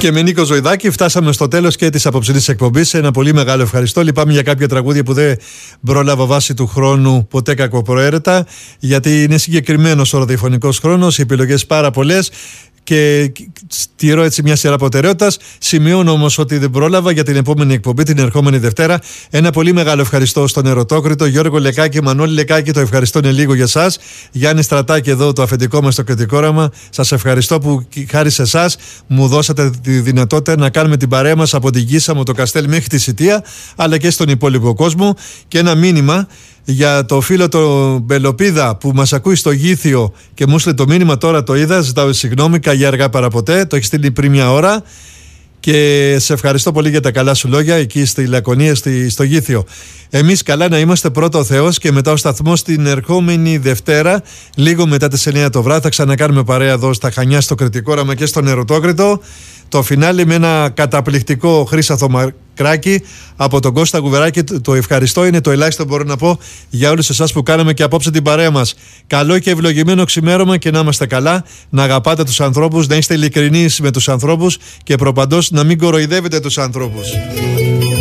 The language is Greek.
Και με Νίκο Ζωηδάκη φτάσαμε στο τέλος και της απόψινής εκπομπής. Ένα πολύ μεγάλο ευχαριστώ. Λυπάμαι για κάποια τραγούδια που δεν πρόλαβα βάσει του χρόνου, ποτέ κακοπροαίρετα, γιατί είναι συγκεκριμένος ο ραδιοφωνικός χρόνος, οι επιλογές πάρα πολλές. Και στηρώ έτσι μια σειρά προτεραιότητας. Σημειώνω όμως ότι δεν πρόλαβα για την επόμενη εκπομπή, την ερχόμενη Δευτέρα. Ένα πολύ μεγάλο ευχαριστώ στον Ερωτόκριτο Γιώργο Λεκάκη, Μανώλη Λεκάκη. Το ευχαριστώ είναι λίγο για σας. Γιάννη Στρατάκη εδώ, το αφεντικό μας στο κριτικό όραμα. Σας ευχαριστώ που χάρη σε εσάς μου δώσατε τη δυνατότητα να κάνουμε την παρέα μας από την Κίσα μου, το Καστέλ μέχρι τη Σιτία, αλλά και στον υπόλοιπο κόσμο. Και ένα μήνυμα για το φίλο τον Μπελοπίδα που μας ακούει στο Γήθιο και μου έστειλε το μήνυμα, τώρα το είδα, ζητάω συγγνώμη, καγιά αργά παραποτέ, το έχει στείλει πριν μια ώρα και σε ευχαριστώ πολύ για τα καλά σου λόγια εκεί στη Λακωνία, στο Γήθιο. Εμείς καλά να είμαστε, πρώτο ο Θεός, και μετά ο σταθμός την ερχόμενη Δευτέρα λίγο μετά τις 9 το βράδυ θα ξανακάνουμε παρέα εδώ στα Χανιά, στο κριτικό όραμα και στον Ερωτόκριτο. Το φινάλι με ένα καταπληκτικό Χρύσαθο Μακράκι από τον Κώστα Γουβεράκη. Το ευχαριστώ είναι το ελάχιστο μπορώ να πω για όλους εσάς που κάναμε και απόψε την παρέα μας. Καλό και ευλογημένο ξημέρωμα και να είμαστε καλά, να αγαπάτε τους ανθρώπους, να είστε ειλικρινείς με τους ανθρώπους και προπαντός να μην κοροϊδεύετε τους ανθρώπους.